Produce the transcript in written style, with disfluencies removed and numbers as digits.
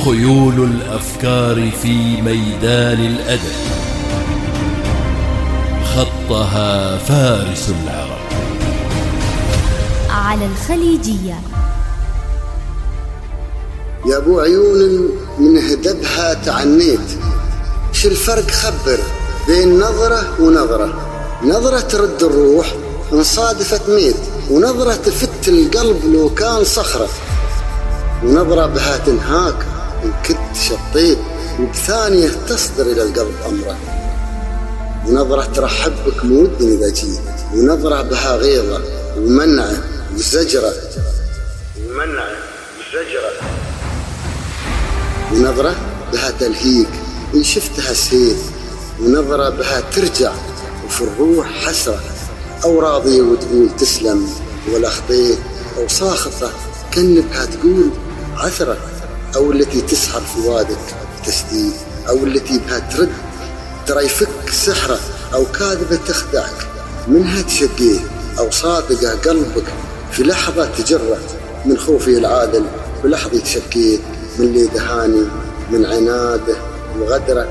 خيول الأفكار في ميدان الأدب خطها فارس العرب على الخليجية. يا ابو عيون من هدبها تعنيت، شو الفرق خبر بين نظرة ونظرة؟ نظرة ترد الروح ان صادفت ميت، ونظرة تفت القلب لو كان صخرة، ونظرة بها تنهاك ان كنت شطيت، وبثانية تصدر الى القلب امره، ونظرة ترحب بك مود اذا جيت، ونظرة بها غيظة ومنعه وزجرة، ونظرة بها تلهيك إن شفتها سيف، ونظرة بها ترجع وفي الروح حسرة، أو راضية وتقول تسلم ولا خطيت، أو ساخطة كأنك تقول عثرة، أو التي تسحر فؤادك تسديد، أو التي بها ترد ترى يفك سحرة، أو كاذبة تخدعك منها تشقيه، أو صادقة قلبك في لحظة تجره، من خوفي العادل بلحظة تشكيه، من اللي دهاني من عناده وغدره.